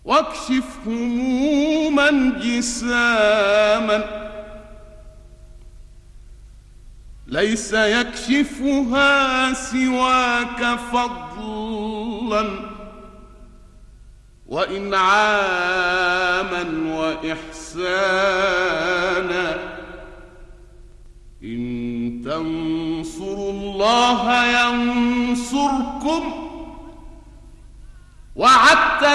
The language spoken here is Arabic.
واكشف هموما جساما ليس يكشفها سواك فضلا وإنعاما وإحسانا. إن تنصروا الله ينصركم وعدت